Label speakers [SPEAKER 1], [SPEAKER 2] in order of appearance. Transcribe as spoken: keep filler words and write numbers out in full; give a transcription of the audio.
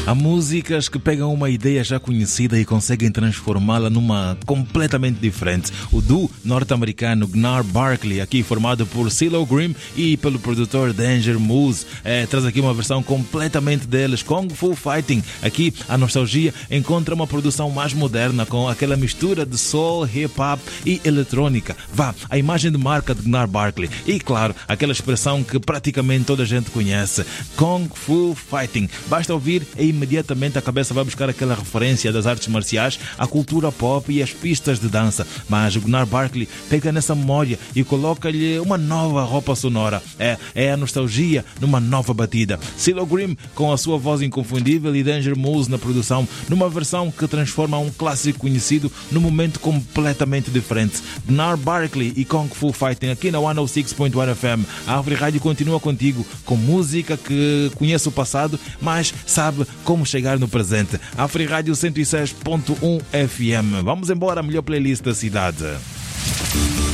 [SPEAKER 1] Há músicas que pegam uma ideia já conhecida e conseguem transformá-la numa completamente diferente. O duo norte-americano Gnarr Barkley, aqui formado por CeeLo Green e pelo produtor Danger Moose, é, traz aqui uma versão completamente deles, Kung Fu Fighting. Aqui a nostalgia encontra uma produção mais moderna com aquela mistura de soul, hip-hop e eletrônica. Vá, a imagem de marca de Gnarr Barkley e, claro, aquela expressão que praticamente toda a gente conhece, Kung Fu Fighting. Basta ouvir e imediatamente a cabeça vai buscar aquela referência das artes marciais, a cultura pop e as pistas de dança. Mas o Gnarr Barkley pega nessa memória e coloca-lhe uma nova roupa sonora. É, é a nostalgia numa nova batida. CeeLo Green com a sua voz inconfundível e Danger Moose na produção, numa versão que transforma um clássico conhecido num momento completamente diferente. Gnarr Barkley e Kung Fu Fighting aqui na cento e seis ponto um F M. A Árvore Rádio continua contigo com música que conhece o passado, mas sabe como chegar no presente. Árvore Rádio cento e seis ponto um F M. Vamos embora, a melhor playlist da cidade.